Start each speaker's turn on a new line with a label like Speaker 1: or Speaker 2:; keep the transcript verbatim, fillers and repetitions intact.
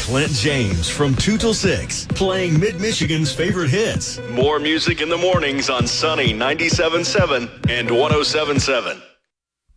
Speaker 1: Clint James from two till six, playing Mid-Michigan's favorite hits. More music in the mornings on Sunny ninety-seven point seven and one oh seven point seven.